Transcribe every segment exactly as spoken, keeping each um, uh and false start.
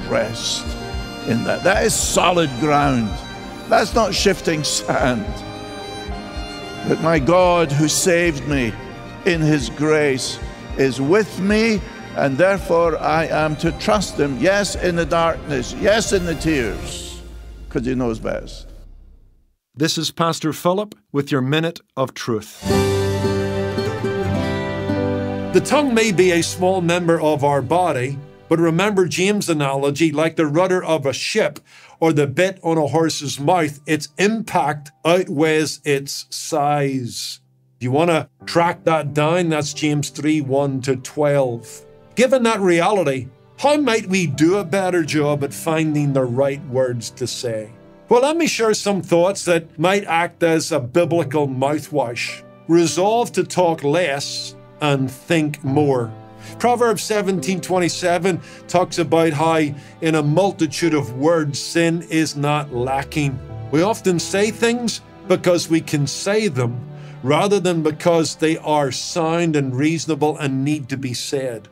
rest in that. That is solid ground. That's not shifting sand. That my God who saved me in his grace is with me, and therefore I am to trust him, yes, in the darkness, yes, in the tears, because he knows best. This is Pastor Philip with your Minute of Truth. The tongue may be a small member of our body, but remember James' analogy, like the rudder of a ship or the bit on a horse's mouth, its impact outweighs its size. If you want to track that down, that's James three, one to twelve. Given that reality, how might we do a better job at finding the right words to say? Well, let me share some thoughts that might act as a biblical mouthwash. Resolve to talk less and think more. Proverbs seventeen twenty-seven talks about how in a multitude of words, sin is not lacking. We often say things because we can say them rather than because they are sound and reasonable and need to be said.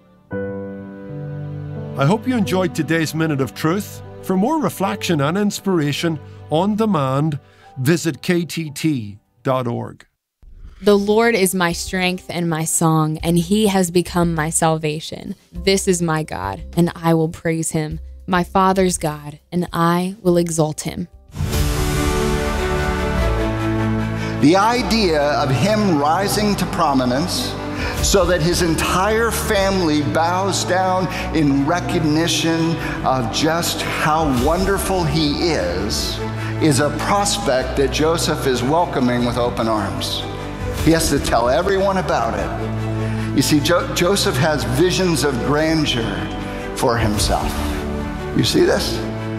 I hope you enjoyed today's Minute of Truth. For more reflection and inspiration on demand, visit k t t dot org. The Lord is my strength and my song, and he has become my salvation. This is my God, and I will praise him, my Father's God, and I will exalt him. The idea of him rising to prominence so that his entire family bows down in recognition of just how wonderful he is, is a prospect that Joseph is welcoming with open arms. He has to tell everyone about it. You see, jo- Joseph has visions of grandeur for himself. You see this?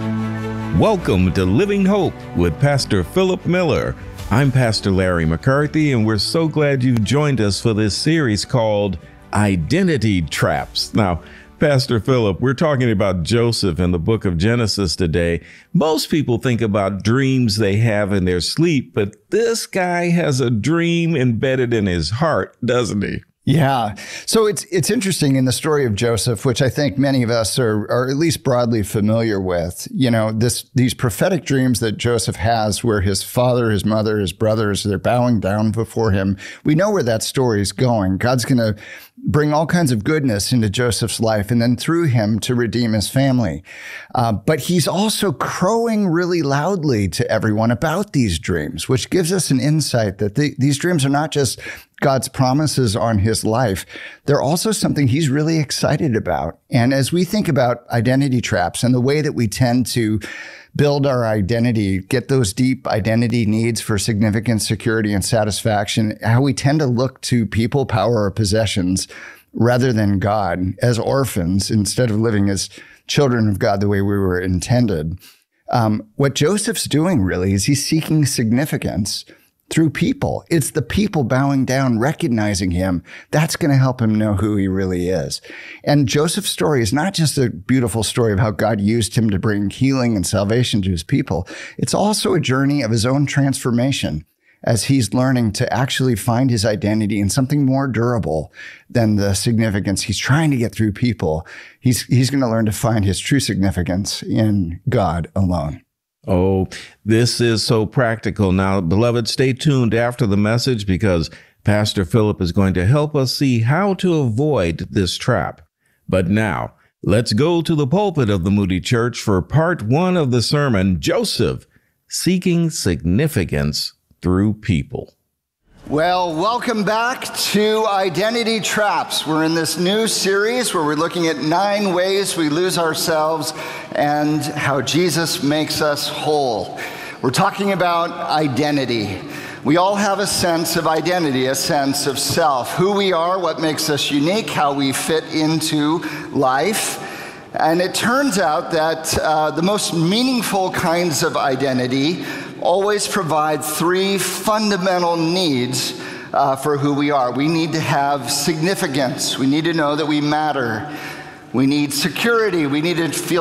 Welcome to Living Hope with Pastor Philip Miller. I'm Pastor Larry McCarthy, and we're so glad you've joined us for this series called Identity Traps. Now, Pastor Philip, we're talking about Joseph in the book of Genesis today. Most people think about dreams they have in their sleep, but this guy has a dream embedded in his heart, doesn't he? Yeah. So it's it's interesting in the story of Joseph, which I think many of us are, are at least broadly familiar with, you know, this these prophetic dreams that Joseph has where his father, his mother, his brothers, they're bowing down before him. We know where that story is going. God's going to bring all kinds of goodness into Joseph's life and then through him to redeem his family. Uh, but he's also crowing really loudly to everyone about these dreams, which gives us an insight that the, these dreams are not just God's promises on his life. They're also something he's really excited about. And as we think about identity traps and the way that we tend to build our identity, get those deep identity needs for significance, security, and satisfaction, how we tend to look to people, power, or possessions rather than God as orphans instead of living as children of God the way we were intended. Um, what Joseph's doing really is he's seeking significance through people. It's the people bowing down, recognizing him. That's going to help him know who he really is. And Joseph's story is not just a beautiful story of how God used him to bring healing and salvation to his people. It's also a journey of his own transformation as he's learning to actually find his identity in something more durable than the significance he's trying to get through people. He's, he's going to learn to find his true significance in God alone. Oh, this is so practical. Now, beloved, stay tuned after the message because Pastor Philip is going to help us see how to avoid this trap. But now, let's go to the pulpit of the Moody Church for part one of the sermon, Joseph, Seeking Significance Through People. Well, welcome back to Identity Traps. We're in this new series where we're looking at nine ways we lose ourselves and how Jesus makes us whole. We're talking about identity. We all have a sense of identity, a sense of self, who we are, what makes us unique, how we fit into life. And it turns out that uh, the most meaningful kinds of identity always provide three fundamental needs uh, for who we are. We need to have significance. We need to know that we matter. We need security. We need to feel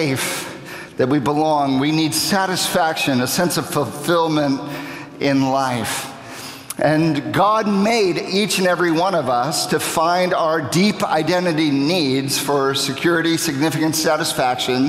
safe, that we belong. We need satisfaction, a sense of fulfillment in life. And God made each and every one of us to find our deep identity needs for security, significance, satisfaction